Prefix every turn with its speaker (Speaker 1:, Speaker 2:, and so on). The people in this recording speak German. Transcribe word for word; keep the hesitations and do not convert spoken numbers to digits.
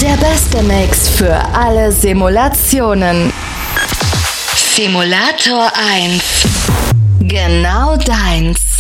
Speaker 1: Der beste Mix für alle Simulationen. Simulator eins. Genau deins.